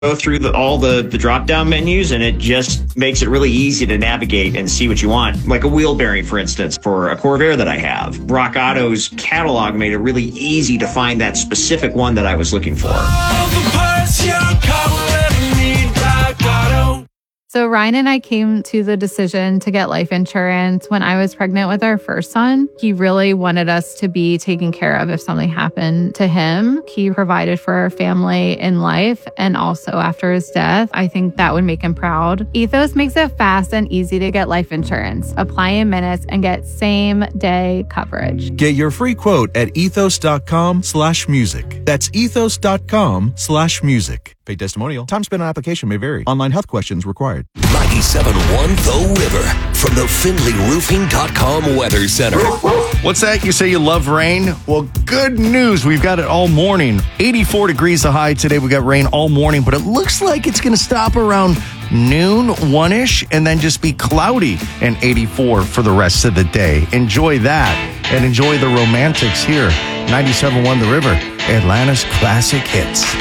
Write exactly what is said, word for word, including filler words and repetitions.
go through the, all the, the drop-down menus, and it just makes it really easy to navigate and see what you want. Like a wheel bearing, for instance, for a Corvair that I have. Rock Auto's catalog made it really easy to find that specific one that I was looking for. So Ryan and I came to the decision to get life insurance when I was pregnant with our first son. He really wanted us to be taken care of if something happened to him. He provided for our family in life and also after his death. I think that would make him proud. Ethos makes it fast and easy to get life insurance. Apply in minutes and get same day coverage. Get your free quote at ethos.com slash music. That's ethos.com slash music. Paid testimonial. Time spent on application may vary. Online health questions required. ninety-seven point one The River from the Findlay Roofing dot com Weather Center. What's that? You say you love rain? Well, good news. We've got it all morning. eighty-four degrees the high today. We got rain all morning, but it looks like it's going to stop around noon, one-ish, and then just be cloudy and eighty-four for the rest of the day. Enjoy that and enjoy the romantics here. ninety-seven point one The River, Atlanta's classic hits.